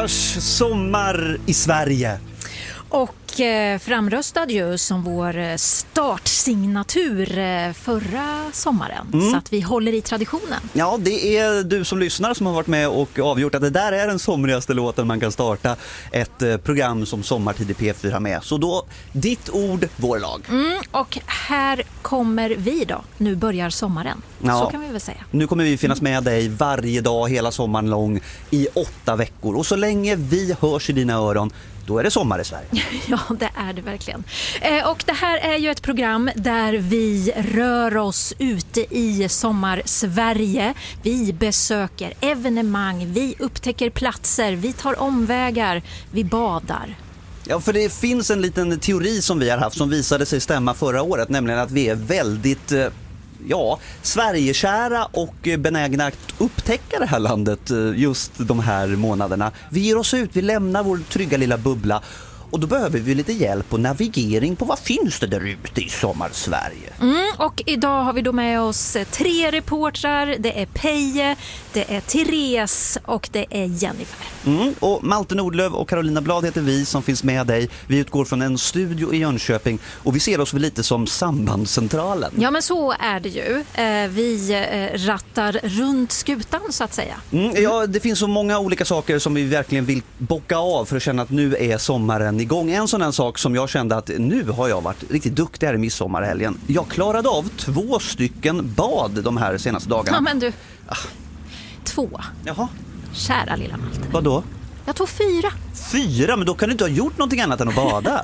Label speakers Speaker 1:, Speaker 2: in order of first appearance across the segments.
Speaker 1: månaders sommar i Sverige.
Speaker 2: Och framröstad ju som vår startsignatur förra sommaren. Så att vi håller i traditionen.
Speaker 1: Ja, det är du som lyssnar som har varit med och avgjort att det där är den somrigaste låten man kan starta ett program som Sommartid i P4 med. Så då, ditt ord, vår lag.
Speaker 2: Och här kommer vi då. Nu börjar sommaren.
Speaker 1: Ja.
Speaker 2: Så kan vi väl säga.
Speaker 1: Nu kommer vi finnas med dig varje dag hela sommaren lång i 8 veckor. Och så länge vi hörs i dina öron, då är det sommar i Sverige.
Speaker 2: Ja, det är det verkligen. Och det här är ju ett program där vi rör oss ute i sommar-Sverige. Vi besöker evenemang, vi upptäcker platser, vi tar omvägar, vi badar.
Speaker 1: Ja, för det finns en liten teori som vi har haft som visade sig stämma förra året, nämligen att vi är väldigt Sverigekära och benägna att upptäcka det här landet just de här månaderna. Vi ger oss ut, vi lämnar vår trygga lilla bubbla. Och då behöver vi lite hjälp och navigering på vad finns det där ute i sommar-Sverige.
Speaker 2: Och idag har vi då med oss 3 reportrar. Det är Peje, det är Therese och det är Jennifer.
Speaker 1: Och Malte Nordlöf och Carolina Blad heter vi som finns med dig. Vi utgår från en studio i Jönköping och vi ser oss väl lite som sambandscentralen.
Speaker 2: Ja, men så är det ju. Vi rattar runt skutan så att säga.
Speaker 1: Ja, det finns så många olika saker som vi verkligen vill bocka av för att känna att nu är sommaren igång. En sån här sak som jag kände att nu har jag varit riktigt duktig här i midsommarhelgen. Jag klarade av 2 stycken bad de här senaste dagarna.
Speaker 2: Ja, men du. 2.
Speaker 1: Jaha.
Speaker 2: Kära lilla Malte.
Speaker 1: Vad då?
Speaker 2: Jag tog 4.
Speaker 1: 4? Men då kan du inte ha gjort någonting annat än att bada.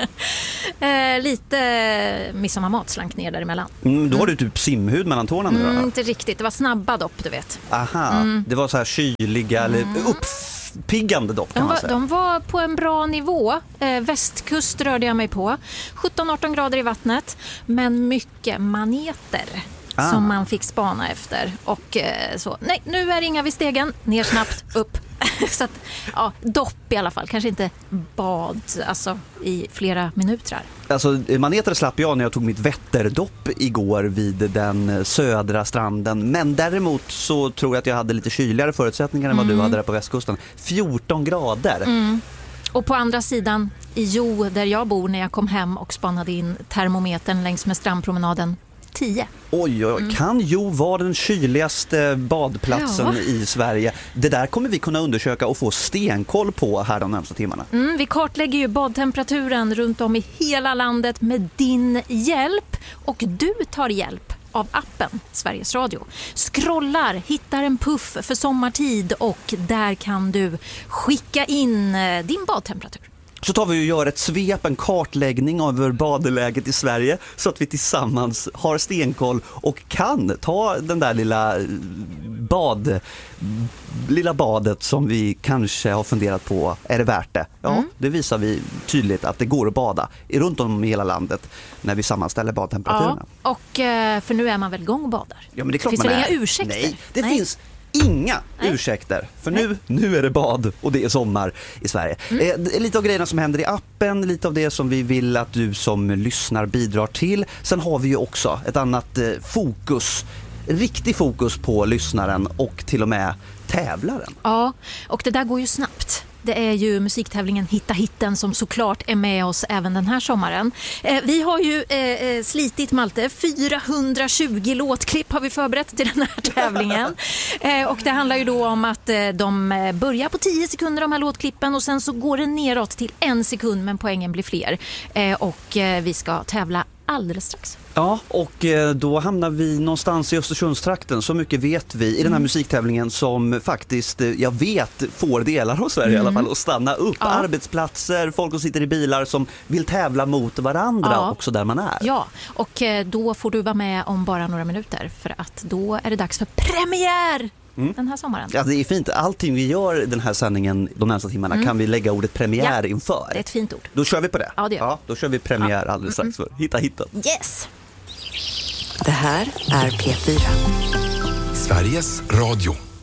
Speaker 2: Lite midsommarmat slank ner däremellan.
Speaker 1: Då har du typ simhud mellan tårna nu då?
Speaker 2: Inte riktigt, det var snabba dopp du vet.
Speaker 1: Aha, det var så här kyliga eller uppiggande dopp kan man säga.
Speaker 2: De var på en bra nivå. Västkust rörde jag mig på. 17-18 grader i vattnet. Men mycket maneter som man fick spana efter. Och så, nej, nu är det inga vid stegen. Ner snabbt, upp. Så att, ja, dopp i alla fall. Kanske inte bad alltså, i flera minuter.
Speaker 1: Alltså, maneter slapp jag när jag tog mitt Vätterdopp igår vid den södra stranden. Men däremot så tror jag att jag hade lite kyligare förutsättningar än vad du hade där på västkusten. 14 grader.
Speaker 2: Och på andra sidan i Jo där jag bor när jag kom hem och spanade in termometern längs med strandpromenaden. 10.
Speaker 1: Oj, kan Jo vara den kyligaste badplatsen i Sverige? Det där kommer vi kunna undersöka och få stenkoll på här de närmaste timmarna.
Speaker 2: Vi kartlägger ju badtemperaturen runt om i hela landet med din hjälp. Och du tar hjälp av appen Sveriges Radio. Scrollar, hittar en puff för sommartid och där kan du skicka in din badtemperatur.
Speaker 1: Så tar vi och gör ett svep, en kartläggning över badeläget i Sverige så att vi tillsammans har stenkoll och kan ta den där lilla badet som vi kanske har funderat på. Är det värt det? Ja, det visar vi tydligt att det går att bada runt om i hela landet när vi sammanställer badtemperaturerna.
Speaker 2: Ja, och för nu är man väl igång och badar.
Speaker 1: Ja, men det är klart
Speaker 2: finns
Speaker 1: man
Speaker 2: väl
Speaker 1: är.
Speaker 2: Inga ursäkter?
Speaker 1: Nej, det finns inga ursäkter. För nu är det bad och det är sommar i Sverige. Lite av grejerna som händer i appen, lite av det som vi vill att du som lyssnar bidrar till. Sen har vi ju också ett annat riktig fokus på lyssnaren och till och med tävlaren.
Speaker 2: Ja, och det där går ju snabbt. Det är ju musiktävlingen Hitta hitten som såklart är med oss även den här sommaren. Vi har ju slitit Malte, 420 låtklipp har vi förberett till den här tävlingen. Och det handlar ju då om att de börjar på 10 sekunder de här låtklippen och sen så går det neråt till 1 sekund men poängen blir fler. Och vi ska tävla alldeles strax.
Speaker 1: Ja, och då hamnar vi någonstans i Östersundstrakten. Så mycket vet vi i den här musiktävlingen som faktiskt, jag vet, får delar av Sverige i alla fall att stanna upp. Ja. Arbetsplatser, folk som sitter i bilar som vill tävla mot varandra också där man är. Ja,
Speaker 2: och då får du vara med om bara några minuter för att då är det dags för premiär! Den här sommaren.
Speaker 1: Ja, det är fint. Allting vi gör den här sändningen de närmaste timmarna kan vi lägga ordet premiär inför.
Speaker 2: Det är ett fint ord.
Speaker 1: Då kör vi på det.
Speaker 2: Ja, det gör vi.
Speaker 1: Ja, då kör vi premiär alldeles strax för Hitta hitten.
Speaker 2: Yes!
Speaker 3: Det här är P4.
Speaker 4: Sveriges Radio.